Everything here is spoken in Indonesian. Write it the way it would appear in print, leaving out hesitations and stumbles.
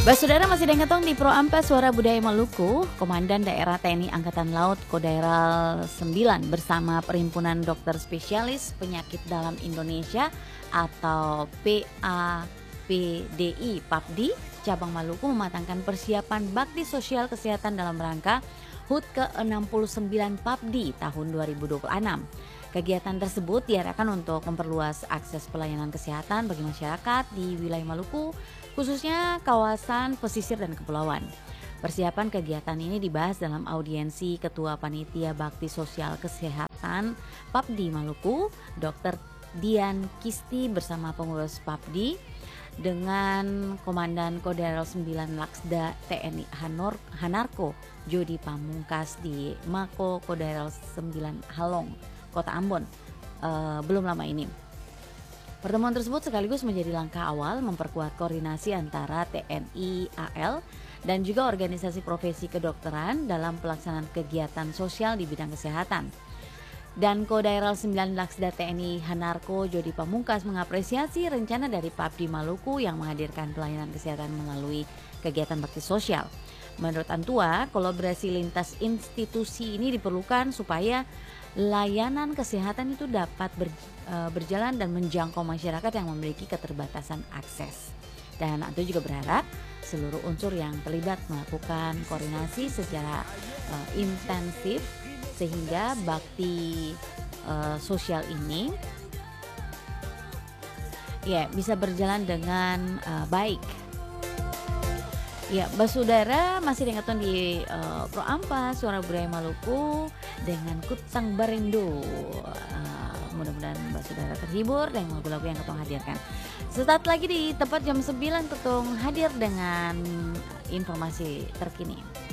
Saudara masih dengetong di Pro Ampas Suara Budaya Maluku. Komandan Daerah TNI Angkatan Laut Kodaeral 9 bersama Perhimpunan Dokter Spesialis Penyakit Dalam Indonesia atau PAPDI PAPDI Cabang Maluku mematangkan persiapan bakti sosial kesehatan dalam rangka HUT ke-69 PAPDI tahun 2026. Kegiatan tersebut diarahkan untuk memperluas akses pelayanan kesehatan bagi masyarakat di wilayah Maluku, khususnya kawasan pesisir dan kepulauan. Persiapan kegiatan ini dibahas dalam audiensi Ketua Panitia Bakti Sosial Kesehatan PAPDI Maluku, Dr. Dian Kisti bersama pengurus PAPDI dengan Komandan Kodaeral 9 Laksda TNI Hanarko Jody Pamungkas di Mako Kodaeral 9 Halong, Kota Ambon belum lama ini. Pertemuan tersebut sekaligus menjadi langkah awal memperkuat koordinasi antara TNI AL dan juga organisasi profesi kedokteran dalam pelaksanaan kegiatan sosial di bidang kesehatan. Dan Kodaeral 9 Laksda TNI Hanarko Jody Pamungkas mengapresiasi rencana dari PAPDI Maluku yang menghadirkan pelayanan kesehatan melalui kegiatan bakti sosial. Menurut Antua, kolaborasi lintas institusi ini diperlukan supaya layanan kesehatan itu dapat berjalan dan menjangkau masyarakat yang memiliki keterbatasan akses. Dan Antua juga berharap seluruh unsur yang terlibat melakukan koordinasi secara intensif sehingga bakti sosial ini bisa berjalan dengan baik. Ya, Saudara masih dengeton di Pro Ampas Suara Budaya Maluku dengan Kutsang Barindo. Mudah-mudahan Saudara terhibur dengan lagu-lagu yang Ketong hadirkan. Sesaat lagi di tepat jam 9 Ketong hadir dengan informasi terkini.